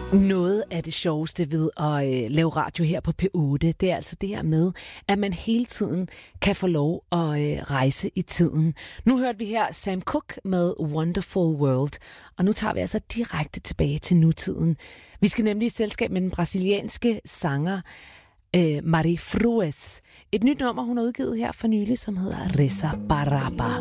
Noget af det sjoveste ved at lave radio her på P8, det er altså det her med, at man hele tiden kan få lov at rejse i tiden. Nu hørte vi her Sam Cooke med Wonderful World, og nu tager vi altså direkte tilbage til nutiden. Vi skal nemlig i selskab med den brasilianske sanger Mari Frues. Et nyt nummer, hun har udgivet her for nylig, som hedder Reza Baraba.